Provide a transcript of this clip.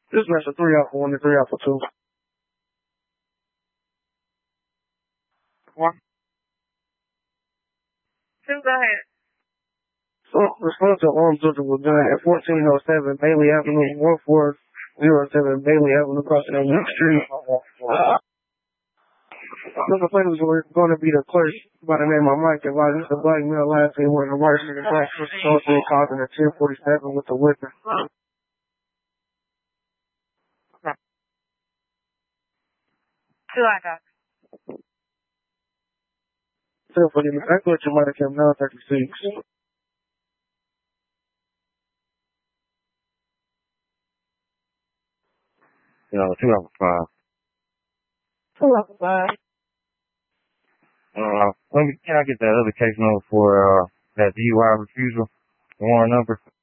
This match a 3 out for 1 and 3 out for 2. One. Two, go ahead. So, response to armed Georgia was done at 1407 Bailey Avenue, 1407 Bailey Avenue, crossing on Wood Street. The players were going to be the clerk by the name of Mike, and while this is a black male last name wearing a white shirt and black shirt, also causing a 1047 with the whipping. Two I got. So for the I thought you might have kept 936. Yeah, 2 out for 5. 2 out for 5. Can I get that other case number for that DUI refusal? The warrant number?